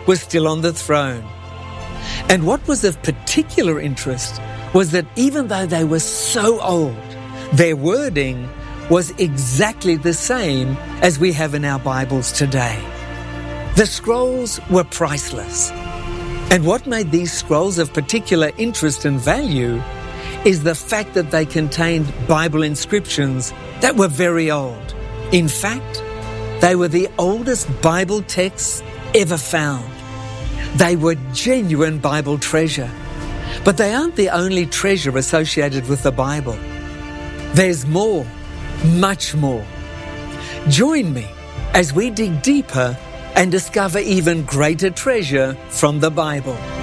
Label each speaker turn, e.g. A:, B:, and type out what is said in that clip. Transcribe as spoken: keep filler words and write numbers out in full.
A: was still on the throne. And what was of particular interest was that even though they were so old, their wording was exactly the same as we have in our Bibles today. The scrolls were priceless. And what made these scrolls of particular interest and value is the fact that they contained Bible inscriptions that were very old. In fact, they were the oldest Bible texts ever found. They were genuine Bible treasure. But they aren't the only treasure associated with the Bible. There's more, much more. Join me as we dig deeper and discover even greater treasure from the Bible.